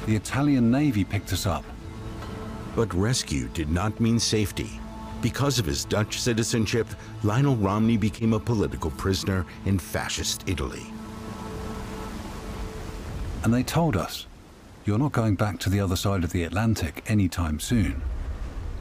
The Italian Navy picked us up. But rescue did not mean safety. Because of his Dutch citizenship, Lionel Romney became a political prisoner in fascist Italy. And they told us, you're not going back to the other side of the Atlantic anytime soon.